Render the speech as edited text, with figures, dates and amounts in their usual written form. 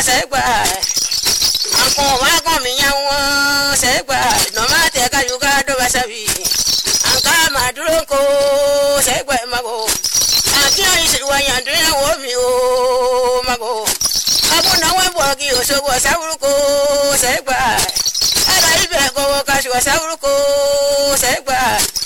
segba anko wa ko mi yan segba no ma te ka yuga do basabi anka ma duro ko segba mago aki ai si wa yan dure wo mi o mago abu na wa bo ki o so bo sawuru ko segba ala ibe ko ka si wa sawuru ko segba